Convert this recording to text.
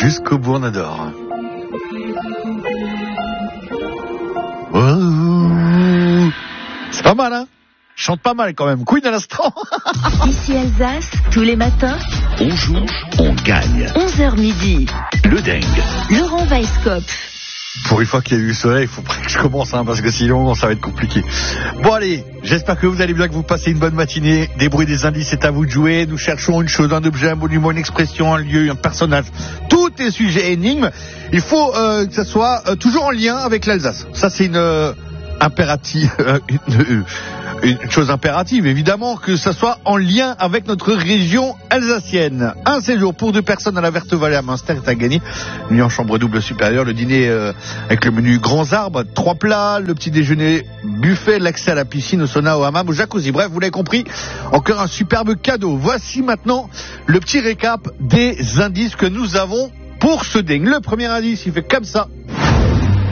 Jusqu'au bout, on adore. Oh, c'est pas mal, hein? Chante pas mal quand même. Queen à l'instant. Ici Alsace, tous les matins. On joue, on gagne. 11h midi. Le dingue. Laurent Weisskopf. Pour une fois qu'il y a eu le soleil, il faut pas que je commence, hein, parce que sinon ça va être compliqué. Bon allez, j'espère que vous allez bien, que vous passez une bonne matinée. Des bruits, des indices, c'est à vous de jouer. Nous cherchons une chose, un objet, un monument, une expression, un lieu, un personnage. Tout est sujet énigme. Il faut que ça soit toujours en lien avec l'Alsace. Ça c'est une une chose impérative, évidemment, que ça soit en lien avec notre région alsacienne. Un séjour pour 2 personnes à la Verte Vallée à Münster est à gagner. Une nuit en chambre double supérieure, le dîner avec le menu grands arbres, 3 plats, le petit déjeuner buffet, l'accès à la piscine, au sauna, au hammam, au jacuzzi. Bref, vous l'avez compris, encore un superbe cadeau. Voici maintenant le petit récap des indices que nous avons pour ce dingue. Le premier indice, il fait comme ça.